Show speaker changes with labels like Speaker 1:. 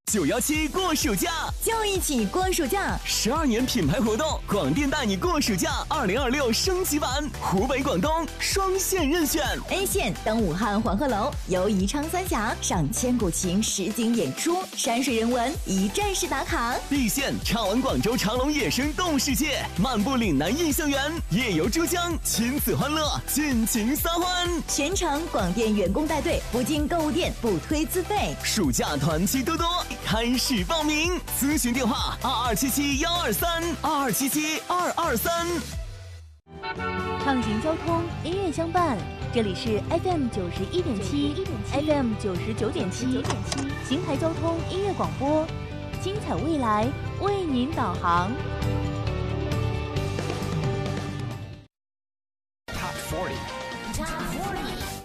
Speaker 1: 917过暑假，
Speaker 2: 就一起过暑假
Speaker 1: ！12年品牌活动，广电带你过暑假2026升级版，湖北、广东双线任选。
Speaker 2: A 线登武汉黄鹤楼，游宜昌三峡，赏千古情实景演出，山水人文一站式打卡。
Speaker 1: B 线畅玩广州长隆野生动物世界，漫步岭南印象园，夜游珠江，亲子欢乐，尽情撒欢。
Speaker 2: 全程广电员工带队，不进购物店，不推自费。
Speaker 1: 暑假团期多多，开始报名，咨询电话2277-123，2277-223。
Speaker 3: 畅行交通，音乐相伴，这里是 FM 91.7，FM 99.7，邢台交通音乐广播，精彩未来为您导航。